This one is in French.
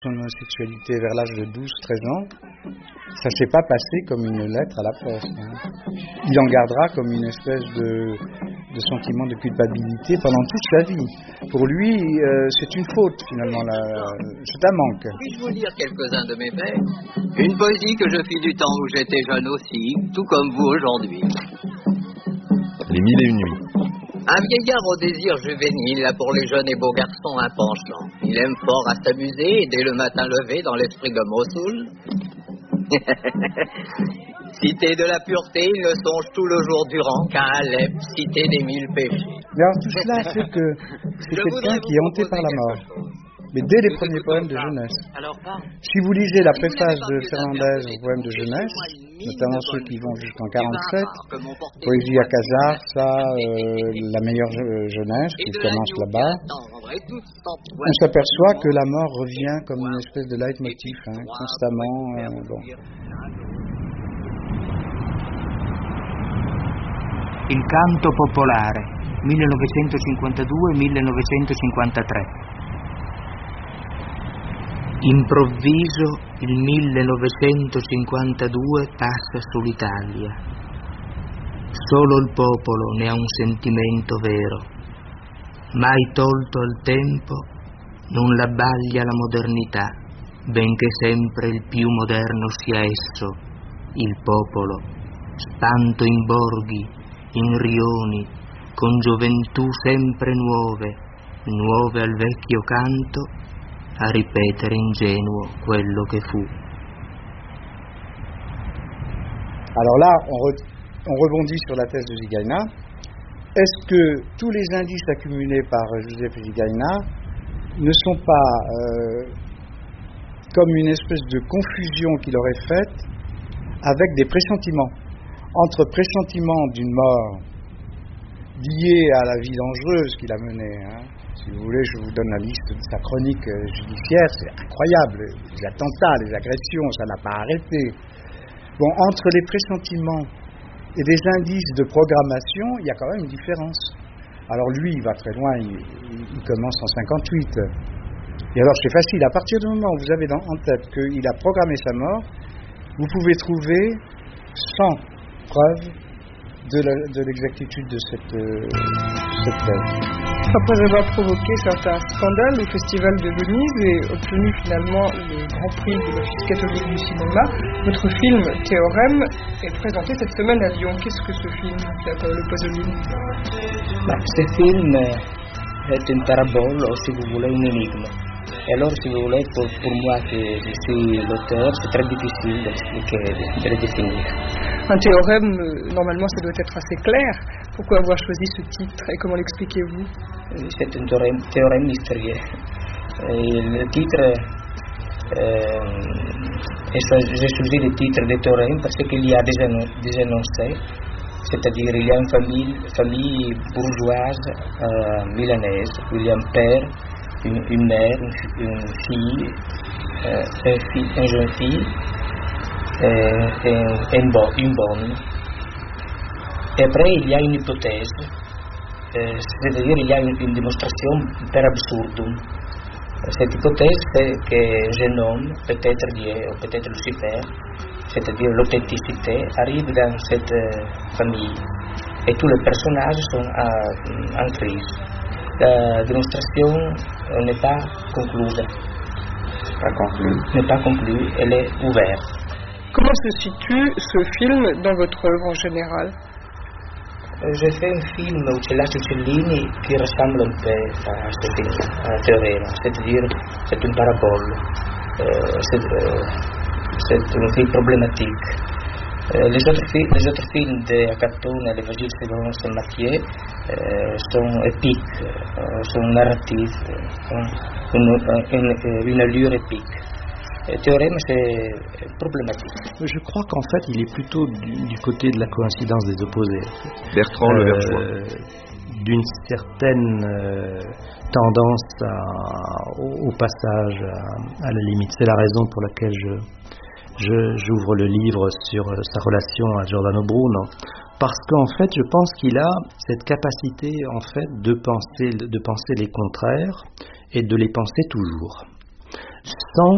Son homosexualité vers l'âge de 12-13 ans, ça ne s'est pas passé comme une lettre à la poste. Il en gardera comme une espèce de sentiment de culpabilité pendant toute sa vie. Pour lui, c'est une faute finalement, c'est un manque. Puis-je vous lire quelques-uns de mes vers? Une poésie que je fis du temps où j'étais jeune aussi, tout comme vous aujourd'hui. Les mille et une nuits. Un vieillard au désir juvénile a pour les jeunes et beaux garçons un penchant. Il aime fort à s'amuser et dès le matin levé dans l'esprit de Mossoul. Cité de la pureté, il ne songe tout le jour durant qu'à Alep, cité des 1000 péchés. Mais alors tout cela fait que c'est quelqu'un qui est hanté par la mort. Mais dès les premiers poèmes de jeunesse. Si vous lisez la préface de Fernandez aux poèmes de jeunesse, notamment ceux qui vont jusqu'en 47, Poésie à Casar, La meilleure jeunesse, qui commence là-bas, on s'aperçoit que la mort revient comme une espèce de leitmotiv, constamment. Bon. Il canto popolare, 1952-1953. Improvviso il 1952 passa sull'Italia. Solo il popolo ne ha un sentimento vero. Mai tolto al tempo, non l'abbaglia la modernità, benché sempre il più moderno sia esso, il popolo, spanto in borghi, in rioni, con gioventù sempre nuove al vecchio canto, a ripetere ingenuo quello che fu. Alors là, on rebondit sur la thèse de Zigaina. Est-ce que tous les indices accumulés par Joseph Zigaina ne sont pas comme une espèce de confusion qu'il aurait faite avec des pressentiments, entre pressentiments d'une mort liée à la vie dangereuse qu'il a menée, Si vous voulez, je vous donne la liste de sa chronique judiciaire, c'est incroyable. Les attentats, les agressions, ça n'a pas arrêté. Bon, entre les pressentiments et des indices de programmation, il y a quand même une différence. Alors lui, il va très loin, il commence en 58. Et alors c'est facile, à partir du moment où vous avez en tête qu'il a programmé sa mort, vous pouvez trouver 100 preuves de l'exactitude de cette thèse. Après avoir provoqué certains scandales au Festival de Venise et obtenu finalement le Grand Prix de l'Office catholique du cinéma, votre film Théorème est présenté cette semaine à Lyon. Qu'est-ce que ce film, Pierre-Paolo Pasolini? Ce film est une parabole, ou si vous voulez, une énigme. Et alors, si vous voulez, pour moi, que je suis l'auteur, c'est très difficile d'expliquer, de le définir. Un théorème, normalement, ça doit être assez clair. Pourquoi avoir choisi ce titre et comment l'expliquez-vous? C'est un théorème mystérieux. Et le titre, j'ai choisi le titre de théorème parce qu'il y a des énoncés, c'est-à-dire il y a une famille bourgeoise milanaise, où il y a un père, une mère, une fille, une jeune fille, et une bonne. Et après, il y a une hypothèse, c'est-à-dire il y a une démonstration per absurdum. Cette hypothèse, c'est que je nomme peut-être Dieu ou peut-être Lucifer, c'est-à-dire l'authenticité, arrive dans cette famille. Et tous les personnages sont en crise. La démonstration n'est pas conclue. N'est pas conclue, elle est ouverte. Comment se situe ce film dans votre œuvre en général? J'ai fait un film Uccelacci Uccellini qui ressemble un peu à ce film, à Théorème, c'est-à-dire c'est une parabole, c'est un film problématique. Les autres films de Acatone, l'Évangile selon Saint Matthieu sont épiques, sont narratifs, une allure épique. Théorème, c'est problématique. Je crois qu'en fait, il est plutôt du côté de la coïncidence des opposés. Bertrand Le Vergeois. D'une certaine tendance au passage à la limite. C'est la raison pour laquelle j'ouvre le livre sur sa relation à Giordano Bruno. Parce qu'en fait, je pense qu'il a cette capacité, en fait, de penser les contraires et de les penser toujours, sans